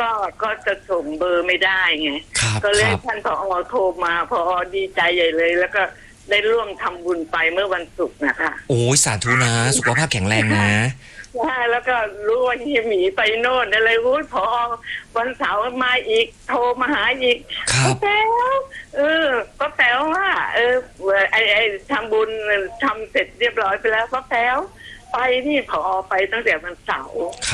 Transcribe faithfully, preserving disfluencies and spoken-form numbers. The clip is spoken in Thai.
ก็ก็จะส่งเบอร์ไม่ได้ไงก็เลยท่านผอโทรมาผอดีใจใหญ่เลยแล้วก็ได้ร่วมทำบุญไปเมื่อวันศุกร์นะคะโอ้ยสาธุนะสุขภาพแข็งแรงนะใช่แล้วก็รู้ว่าเฮียหมีไปโน่นอะไรรู้พอวันเสาร์มาอีกโทรมาหาอีกป้าแป๋วเออป้าแป๋วว่าเออไอไอทำบุญทำเสร็จเรียบร้อยไปแล้วป้าแป๋วไปนี่พอไปตั้งแต่วันเสาร์